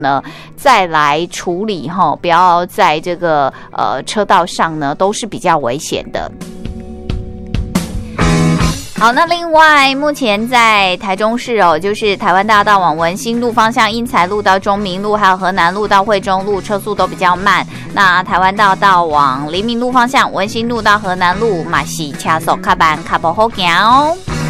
呢再来处理哈，不要在这个车道上呢都是比较危险的。好，那另外目前在台中市就是台湾大道往文心路方向，英才路到中明路，还有河南路到惠中路车速都比较慢。那台湾大道往黎明路方向，文心路到河南路嘛是车速较慢，较不好行哦。